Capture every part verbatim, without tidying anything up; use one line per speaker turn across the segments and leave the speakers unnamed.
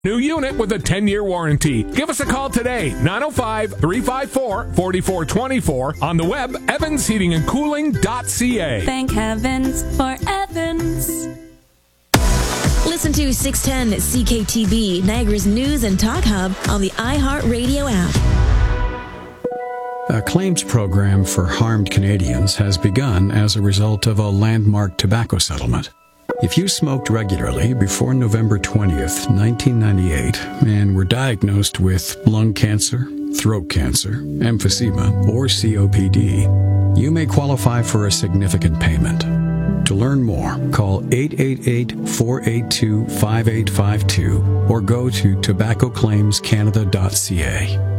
New unit with a ten-year warranty. Give us a call today, nine oh five, three five four, four four two four, on the web, evans heating and cooling dot c a.
Thank heavens for Evans.
Listen to six ten C K T B, Niagara's News and Talk Hub, on the iHeartRadio app.
A claims program for harmed Canadians has begun as a result of a landmark tobacco settlement. If you smoked regularly before November twentieth, nineteen ninety-eight, and were diagnosed with lung cancer, throat cancer, emphysema, or C O P D, you may qualify for a significant payment. To learn more, call eight eight eight, four eight two, five eight five two or go to tobacco claims canada dot c a.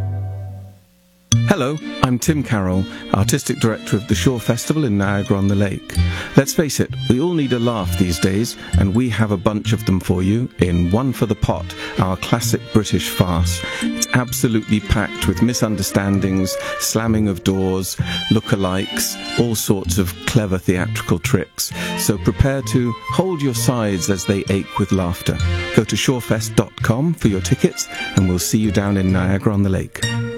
Hello, I'm Tim Carroll, Artistic Director of the Shore Festival in Niagara-on-the-Lake. Let's face it, we all need a laugh these days, and we have a bunch of them for you in One for the Pot, our classic British farce. It's absolutely packed with misunderstandings, slamming of doors, lookalikes, all sorts of clever theatrical tricks. So prepare to hold your sides as they ache with laughter. Go to shorefest dot com for your tickets, and we'll see you down in Niagara-on-the-Lake.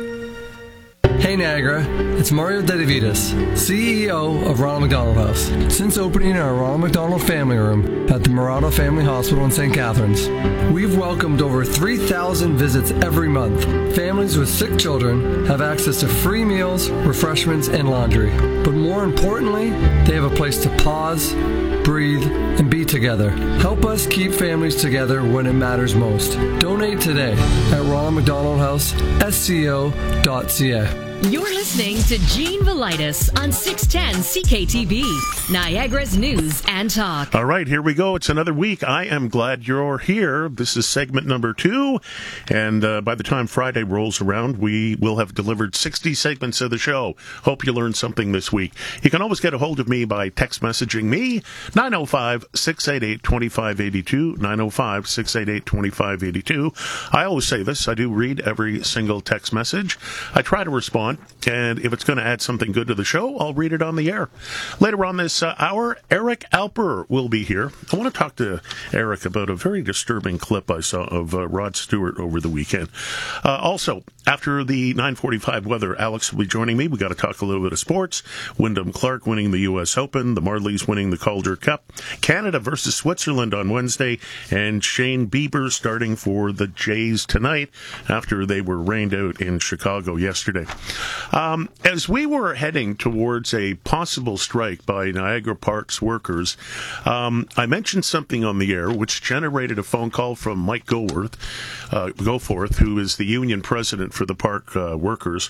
Hey Niagara, it's Mario Dedivitas, C E O of Ronald McDonald House. Since opening our Ronald McDonald Family Room at the Murata Family Hospital in Saint Catharines, we've welcomed over three thousand visits every month. Families with sick children have access to free meals, refreshments, and laundry. But more importantly, they have a place to pause, breathe, and be together. Help us keep families together when it matters most. Donate today at Ronald McDonald House, S C O dot C A.
You're listening to Gene Velitis on six ten C K T B, Niagara's News and Talk.
All right, here we go. It's another week. I am glad you're here. This is segment number two, and uh, by the time Friday rolls around, we will have delivered sixty segments of the show. Hope you learned something this week. You can always get a hold of me by text messaging me, nine oh five, six eight eight, two five eight two, nine oh five, six eight eight, two five eight two. I always say this. I do read every single text message. I try to respond. And if it's going to add something good to the show, I'll read it on the air. Later on this uh, hour, Eric Alper will be here. I want to talk to Eric about a very disturbing clip I saw of uh, Rod Stewart over the weekend. Uh, also, after the nine forty-five weather, Alex will be joining me. We got to talk a little bit of sports. Wyndham Clark winning the U S Open, the Marlies winning the Calder Cup, Canada versus Switzerland on Wednesday, and Shane Bieber starting for the Jays tonight after they were rained out in Chicago yesterday. Um, as we were heading towards a possible strike by Niagara Parks workers, um, I mentioned something on the air which generated a phone call from Mike Goworth, uh, Goforth, who is the union president for the park uh, workers.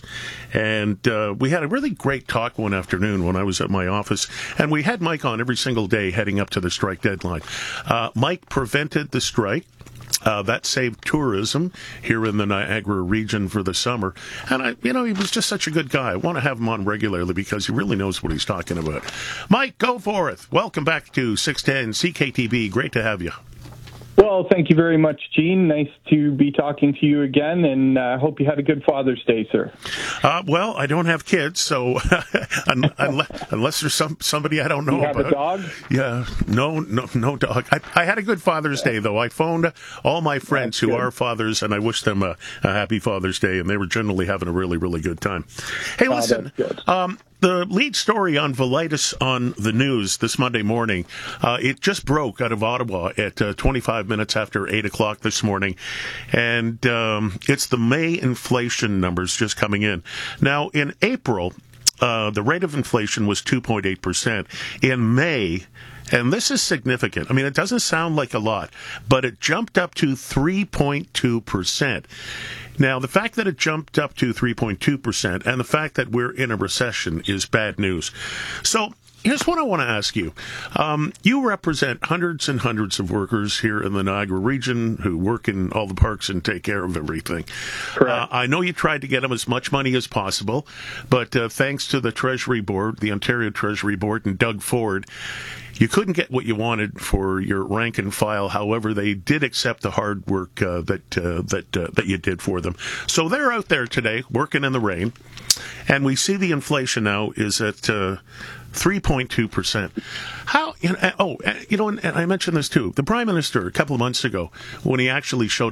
And uh, we had a really great talk one afternoon when I was at my office. And we had Mike on every single day heading up to the strike deadline. Uh, Mike prevented the strike. Uh, that saved tourism here in the Niagara region for the summer. And, I, you know, he was just such a good guy. I want to have him on regularly because he really knows what he's talking about. Mike Goforth, welcome back to six ten C K T B. Great to have you.
Well, thank you very much, Gene. Nice to be talking to you again, and I uh, hope you had a good Father's Day, sir.
Uh, well, I don't have kids, so unless, unless there's some somebody I don't know
you have
about.
a dog?
Yeah, no, no, no dog. I, I had a good Father's Day, though. I phoned all my friends
That's
who
good.
are fathers, and I wished them a, a happy Father's Day, and they were generally having a really, really good time. Hey, listen,
oh, that's good.
um, the lead story on Velitis on the news this Monday morning, uh, it just broke out of Ottawa at uh, twenty-five minutes after eight o'clock this morning. And um, it's the May inflation numbers just coming in. Now, in April, uh, the rate of inflation was two point eight percent. In May, and this is significant. I mean, it doesn't sound like a lot, but it jumped up to three point two percent. Now, the fact that it jumped up to three point two percent and the fact that we're in a recession is bad news. So here's what I want to ask you. Um, you represent hundreds and hundreds of workers here in the Niagara region who work in all the parks and take care of everything.
Correct.
Uh, I know you tried to get them as much money as possible, but uh, thanks to the Treasury Board, the Ontario Treasury Board, and Doug Ford, you couldn't get what you wanted for your rank and file. However, they did accept the hard work uh, that uh, that uh, that you did for them. So they're out there today working in the rain, and we see the inflation now is at uh, three point two percent. How, you know, oh, you know, and I mentioned this too. The Prime Minister, a couple of months ago, when he actually showed